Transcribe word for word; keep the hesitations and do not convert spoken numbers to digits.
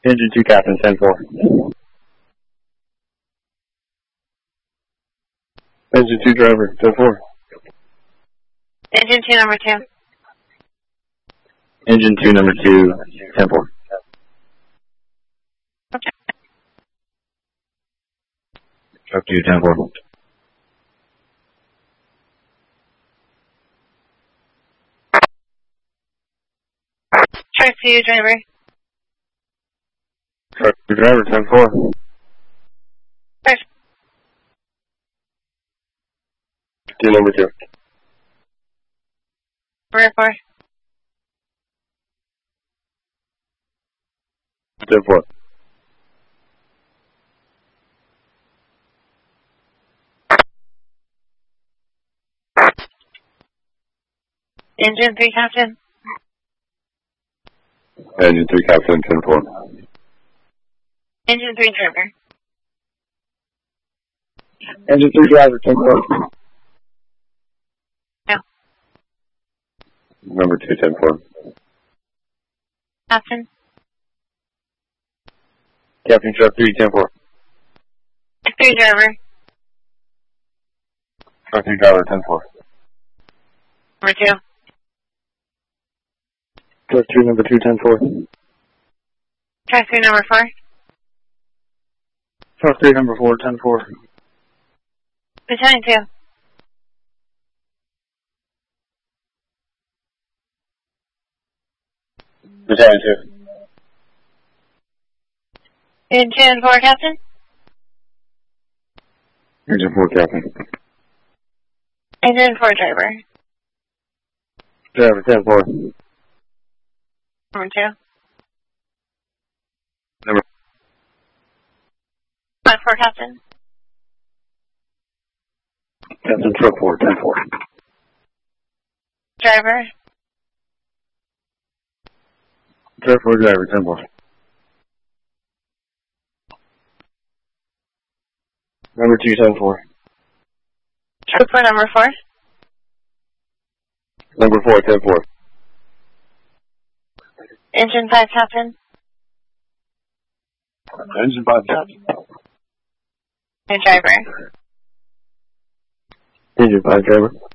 Engine two, Captain, ten four. Engine two, driver, ten four. Engine two, number two. Engine two, number two, ten four. Okay. Truck two, ten four. Truck two, driver. Truck two, driver, ten four. First. Two, number two. Number four. ten four. Engine three, Captain. Engine three, Captain, ten four. Engine three, driver. Engine three, driver, ten four. No. Number two, ten four. Captain. Captain, truck three, ten four. Three, driver. Truck three, driver, ten four. Number two. Truck three, number two, ten four. Truck three, number four. Truck three, number four, ten four. Battalion two. Battalion two. Engine four, Captain. Engine four, Captain. Engine four, driver. Driver, ten four. Number two. Number. Truck four, Captain. Captain, truck four, ten four. Driver. Truck four, driver, ten four. Number two, ten four. Truck four, number four. Number four, ten four. Engine five, Captain. Engine five, Captain. And driver. Engine five, driver.